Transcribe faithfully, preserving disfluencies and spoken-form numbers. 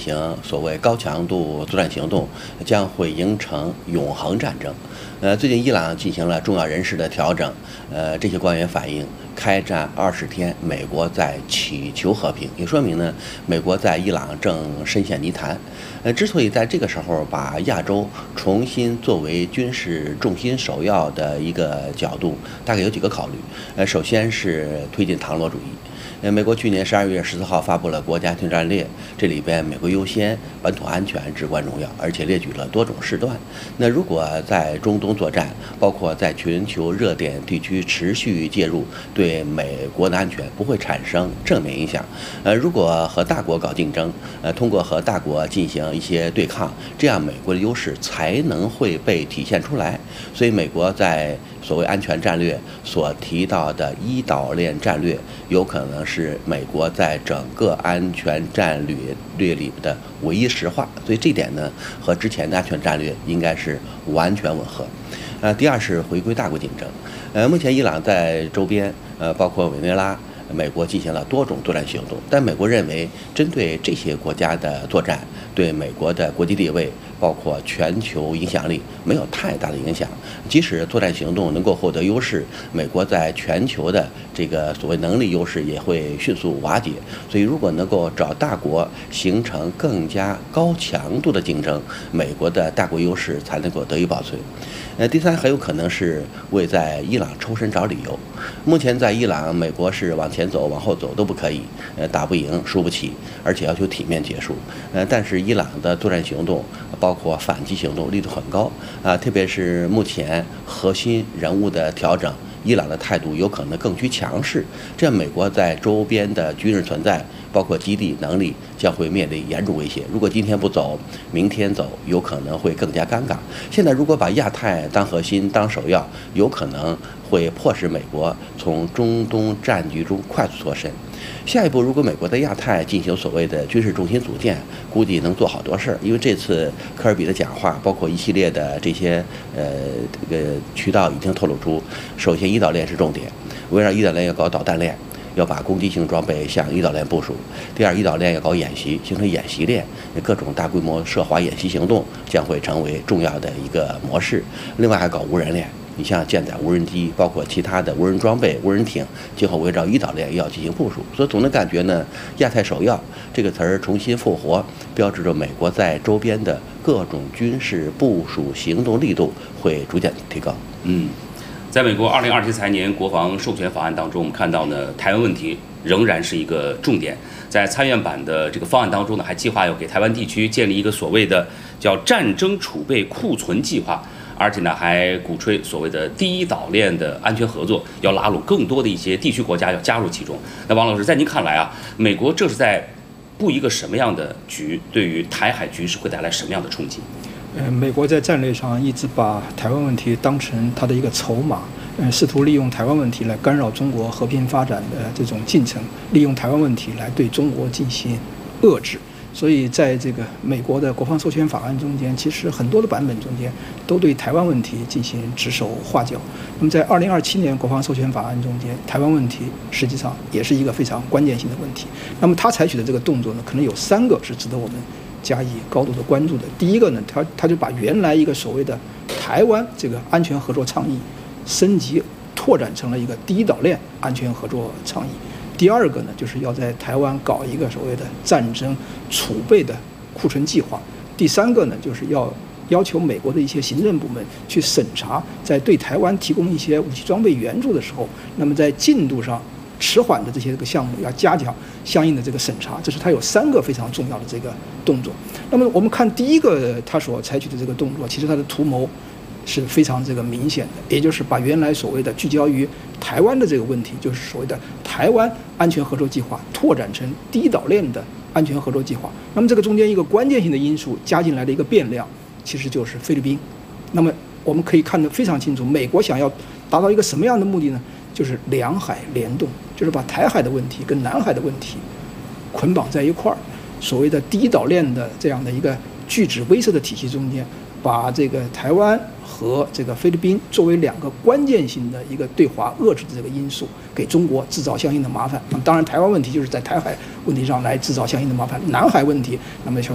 行所谓高强度作战行动，将会形成永恒战争。呃，最近伊朗进行了重要人事的调整，呃，这些官员反映，开战二十天，美国在祈求和平，也说明呢，美国在伊朗正深陷泥潭。呃，之所以在这个时候把亚洲重新作为军事重心首要的一个角度，大概有几个考虑。呃，首先是推进唐罗主义。呃，美国去年十二月十四号发布了国家安全战略，这里边美国优先，本土安全至关重要，而且列举了多种事段。那如果在中东作战，包括在全球热点地区持续介入，对美国的安全不会产生正面影响。呃，如果和大国搞竞争，呃，通过和大国进行一些对抗，这样美国的优势才能会被体现出来。所以，美国在所谓安全战略所提到的一岛链战略，有可能是美国在整个安全战略略里的唯一实话。所以这点呢，和之前的安全战略应该是完全吻合。呃，第二是回归大国竞争。呃，目前伊朗在周边，呃，包括委内瑞拉，美国进行了多种作战行动，但美国认为，针对这些国家的作战，对美国的国际地位，包括全球影响力没有太大的影响。即使作战行动能够获得优势，美国在全球的这个所谓能力优势也会迅速瓦解。所以，如果能够找大国形成更加高强度的竞争，美国的大国优势才能够得以保存。呃，第三很有可能是为在伊朗抽身找理由。目前在伊朗，美国是往前走、往后走都不可以，呃，打不赢、输不起，而且要求体面结束。呃，但是伊朗的作战行动，包括反击行动力度很高啊，特别是目前核心人物的调整，伊朗的态度有可能更趋强势，这样美国在周边的军事存在，包括基地能力将会面临严重威胁。如果今天不走，明天走，有可能会更加尴尬。现在如果把亚太当核心、当首要，有可能会迫使美国从中东战局中快速脱身。下一步，如果美国在亚太进行所谓的军事重心组建，估计能做好多事儿。因为这次科尔比的讲话，包括一系列的这些呃这个渠道已经透露出，首先一岛链是重点，围绕一岛链要搞导弹链，要把攻击性装备向一岛链部署。第二，一岛链要搞演习，形成演习链，各种大规模涉华演习行动将会成为重要的一个模式。另外还搞无人链。你像舰载无人机，包括其他的无人装备、无人艇，今后围绕一岛链要进行部署。所以总的感觉呢，亚太首要这个词儿重新复活，标志着美国在周边的各种军事部署行动力度会逐渐提高。 嗯，在美国二零二七财年国防授权法案当中，我们看到呢，台湾问题仍然是一个重点。在参院版的这个方案当中呢，还计划要给台湾地区建立一个所谓的叫战争储备库存计划。而且呢，还鼓吹所谓的第一岛链的安全合作，要拉拢更多的一些地区国家要加入其中。那王老师，在您看来啊，美国这是在布一个什么样的局？对于台海局势会带来什么样的冲击？ 呃，美国在战略上一直把台湾问题当成它的一个筹码，呃，试图利用台湾问题来干扰中国和平发展的这种进程，利用台湾问题来对中国进行遏制。所以，在这个美国的国防授权法案中间，其实很多的版本中间都对台湾问题进行指手画脚。那么，在二零二七年国防授权法案中间，台湾问题实际上也是一个非常关键性的问题。那么，他采取的这个动作呢，可能有三个是值得我们加以高度的关注的。第一个呢，他他就把原来一个所谓的台湾这个安全合作倡议升级拓展成了一个第一岛链安全合作倡议。第二个呢，就是要在台湾搞一个所谓的战争储备的库存计划。第三个呢，就是要要求美国的一些行政部门去审查，在对台湾提供一些武器装备援助的时候，那么在进度上迟缓的这些这个项目要加强相应的这个审查。这是它有三个非常重要的这个动作。那么我们看第一个他所采取的这个动作，其实它的图谋是非常这个明显的，也就是把原来所谓的聚焦于台湾的这个问题，就是所谓的台湾安全合作计划，拓展成第一岛链的安全合作计划。那么这个中间一个关键性的因素加进来的一个变量，其实就是菲律宾。那么我们可以看得非常清楚，美国想要达到一个什么样的目的呢？就是两海联动，就是把台海的问题跟南海的问题捆绑在一块儿。所谓的第一岛链的这样的一个拒止威慑的体系中间，把这个台湾和这个菲律宾作为两个关键性的一个对华遏制的这个因素，给中国制造相应的麻烦。那么当然，台湾问题就是在台海问题上来制造相应的麻烦。南海问题，那么就